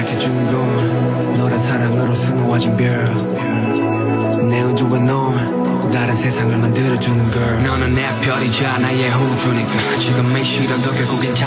밝혀주는 건 너란 사랑으로 수놓아진 별. 내 우주와 넌 다른 세상을 만들어주는 걸. 너는 내 별이자 나의 우주니까 지금 이 시련도 결국엔